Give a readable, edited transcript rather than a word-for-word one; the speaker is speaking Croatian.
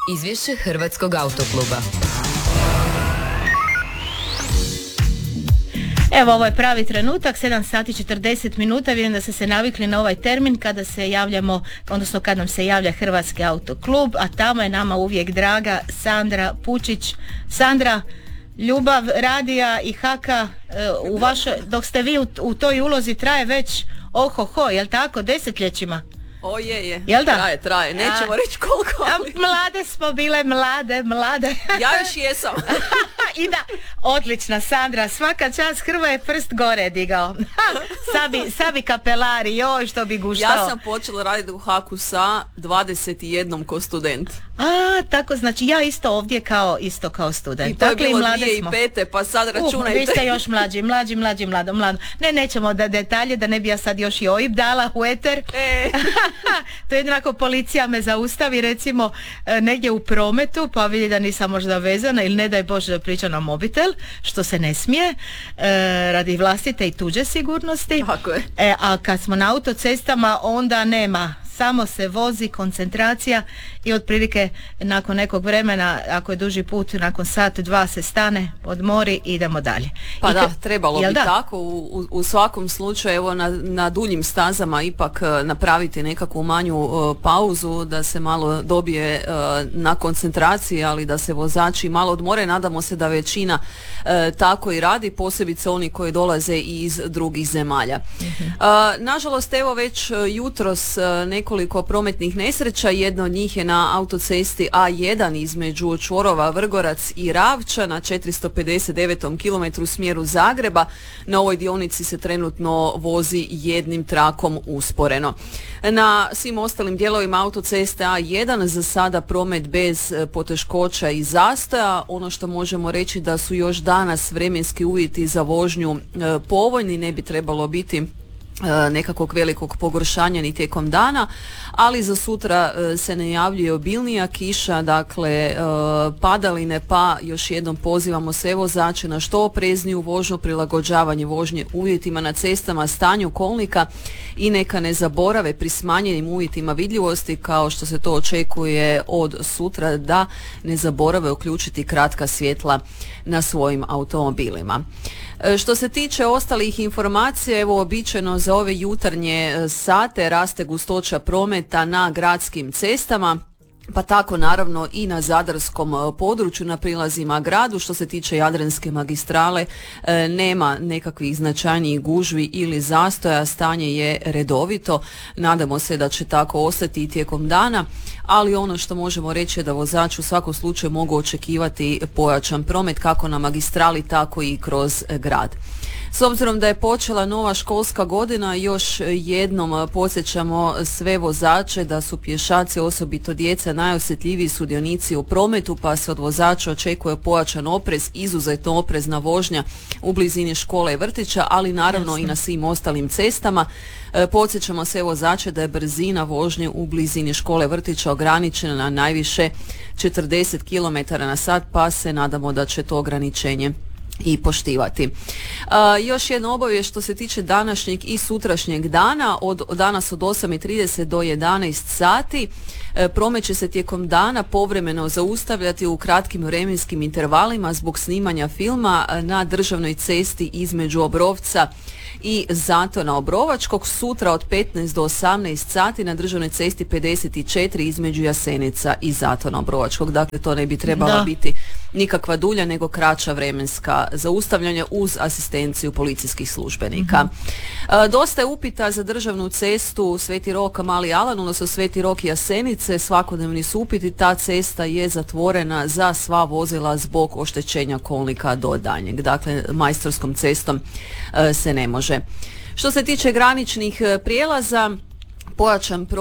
Izvješće Hrvatskog autokluba. Evo, ovo je pravi trenutak, 7 sati 40 minuta, vidim da ste se navikli na ovaj termin kada se javljamo, odnosno kad nam se javlja Hrvatski autoklub, a tamo je nama uvijek draga Sandra Pučić. Sandra, ljubav radija i haka u vašoj, dok ste vi u toj ulozi traje već ohoho, jel tako, desetljećima? O je. Jel da? Traje. Nećemo reći koliko. Ali... Mlade smo bile, mlade. Ja još jesam. I da, odlična Sandra, svaka čast, Hrvoje prst gore digao. Sabi kapelari, joj što bi guštao. Ja sam počela raditi u haku sa 21 ko student. Tako, znači ja isto ovdje kao student. I to je bilo 2005. Pa sad računajte. Vi ste još mlado. Ne, nećemo da detalje, da ne bi ja sad još i OIB dala u eter. To je jednako, policija me zaustavi recimo negdje u prometu, pa vidi da nisam možda vezana ili ne daj Bože da pričam na mobitel, što se ne smije, radi vlastite i tuđe sigurnosti. Tako je. A kad smo na autocestama onda nema, samo se vozi, koncentracija i otprilike nakon nekog vremena, ako je duži put, nakon sat, dva se stane, odmori i idemo dalje. Pa da, trebalo bi tako. U svakom slučaju, evo na duljim stazama ipak napraviti nekakvu manju pauzu, da se malo dobije na koncentraciji, ali da se vozači malo odmore. Nadamo se da većina tako i radi, posebice oni koji dolaze iz drugih zemalja. Nažalost, evo već jutros nekoliko prometnih nesreća. Jedna od njih je na autocesti A1 između čvorova Vrgorac i Ravča na 459. kilometru u smjeru Zagreba. Na ovoj dionici se trenutno vozi jednim trakom usporeno. Na svim ostalim dijelovima autoceste A1 za sada promet bez poteškoća i zastoja. Ono što možemo reći da su još danas vremenski uvjeti za vožnju povoljni, ne bi trebalo biti nekakvog velikog pogoršanja ni tijekom dana, ali za sutra se najavljuje obilnija kiša, dakle padaline, pa još jednom pozivamo sve vozače na što oprezniju vožnju, prilagođavanje vožnje uvjetima na cestama, stanju kolnika i neka ne zaborave pri smanjenim uvjetima vidljivosti, kao što se to očekuje od sutra, da ne zaborave uključiti kratka svjetla na svojim automobilima. Što se tiče ostalih informacija, evo običajno za ove jutarnje sate raste gustoća prometa na gradskim cestama, pa tako naravno i na zadarskom području na prilazima gradu. Što se tiče Jadranske magistrale, nema nekakvih značajnijih gužvi ili zastoja, stanje je redovito. Nadamo se da će tako ostati i tijekom dana, ali ono što možemo reći je da vozači u svakom slučaju mogu očekivati pojačan promet kako na magistrali, tako i kroz grad. S obzirom da je počela nova školska godina, još jednom podsjećamo sve vozače da su pješaci, osobito djeca, najosjetljiviji sudionici u prometu, pa se od vozača očekuje pojačan oprez, izuzetno oprezna vožnja u blizini škole i vrtića, ali naravno i na svim ostalim cestama. Podsjećamo sve vozače da je brzina vožnje u blizini škole vrtića ograničena na najviše 40 km na sat, pa se nadamo da će to ograničenje i poštivati. Još jedna obavijest što se tiče današnjeg i sutrašnjeg dana. Danas od 8:30 do 11 sati promet će se tijekom dana povremeno zaustavljati u kratkim vremenskim intervalima zbog snimanja filma na državnoj cesti između Obrovca i Zatona Obrovačkog. Sutra od 15 do 18 sati na državnoj cesti 54 između Jasenica i Zatona Obrovačkog. Dakle, to ne bi trebala biti nikakva dulja nego kraća vremenska zaustavljanja uz asistenciju policijskih službenika. Dosta je upita za državnu cestu Sveti Rok Mali Alan, odnosno Sveti Rok i Jasenice. Svakodnevni su upiti, ta cesta je zatvorena za sva vozila zbog oštećenja kolnika do daljnjeg. Dakle, majstorskom cestom se ne može. Što se tiče graničnih prijelaza, pojačan